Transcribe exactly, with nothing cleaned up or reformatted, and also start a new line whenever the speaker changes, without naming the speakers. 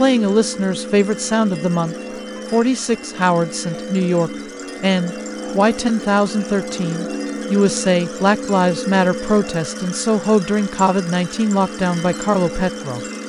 playing a listener's favorite sound of the month, forty-six Howard Street, New York, N Y ten thousand thirteen, U S A. Black Lives Matter protest in Soho during COVID nineteen lockdown by Carlo Petro.